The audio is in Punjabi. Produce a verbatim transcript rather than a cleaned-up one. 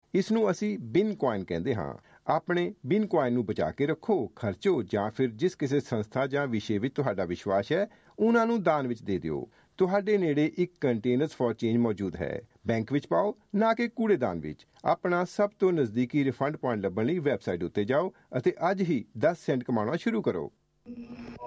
ਇਸ ਨੂੰ ਅਸੀਂ ਬਿਨ ਕੁਆਇਨ ਕਹਿੰਦੇ ਹਾਂ। ਆਪਣੇ ਬਿਨ ਕੁਆਇਨ ਨੂੰ ਬਚਾ ਕੇ ਰੱਖੋ, ਖਰਚੋ ਜਾਂ ਫਿਰ ਜਿਸ ਕਿਸੇ ਸੰਸਥਾ ਜਾਂ ਵਿਸ਼ੇ ਵਿੱਚ ਤੁਹਾਡਾ ਵਿਸ਼ਵਾਸ ਹੈ ਉਹਨਾਂ ਨੂੰ ਦਾਨ ਵਿੱਚ ਦੇ ਦਿਓ। ਤੁਹਾਡੇ ਨੇੜੇ ਇੱਕ ਕੰਟੇਨਰਸ ਫॉर ਚੇਂਜ ਮੌਜੂਦ ਹੈ। ਬੈਂਕ ਵਿੱਚ ਪਾਓ, ਨਾ ਕਿ ਕੂੜੇਦਾਨ ਵਿੱਚ। ਆਪਣਾ ਸਭ ਤੋਂ ਨਜ਼ਦੀਕੀ ਰਿਫੰਡ ਪੁਆਇੰਟ ਲੱਭਣ ਲਈ ਵੈਬਸਾਈਟ ਉੱਤੇ ਜਾਓ ਅਤੇ ਅੱਜ ਹੀ ਦਸ ਸੈਂਟ ਕਮਾਉਣਾ ਸ਼ੁਰੂ ਕਰੋ।